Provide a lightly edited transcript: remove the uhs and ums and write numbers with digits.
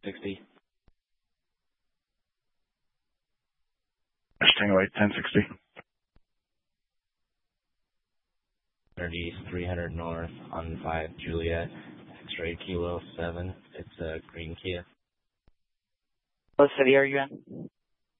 1060. Tango 8, 1060. 30 300 north on 5 Juliet, X-ray Kilo 7. It's a green Kia. What city are you in?